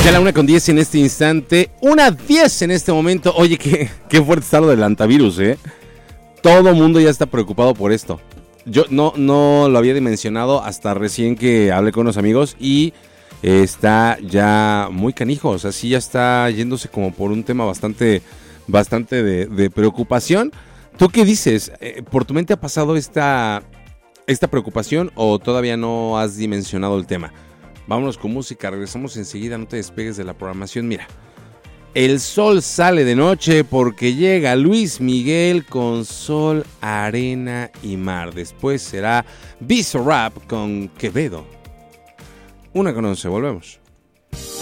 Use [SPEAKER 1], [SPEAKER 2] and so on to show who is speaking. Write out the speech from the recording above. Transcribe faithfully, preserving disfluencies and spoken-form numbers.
[SPEAKER 1] Ya la una con diez en este instante, una diez en este momento. Oye, qué, qué fuerte está lo del antivirus, ¿eh? Todo mundo ya está preocupado por esto. Yo no, no lo había dimensionado hasta recién que hablé con unos amigos y eh, está ya muy canijo. O sea, sí ya está yéndose como por un tema bastante, bastante de, de preocupación. ¿Tú qué dices? Eh, ¿Por tu mente ha pasado esta, esta preocupación o todavía no has dimensionado el tema? Vámonos con música, regresamos enseguida, no te despegues de la programación. Mira, el sol sale de noche porque llega Luis Miguel con Sol, Arena y Mar. Después será Bizarrap con Quevedo. Una con once, volvemos.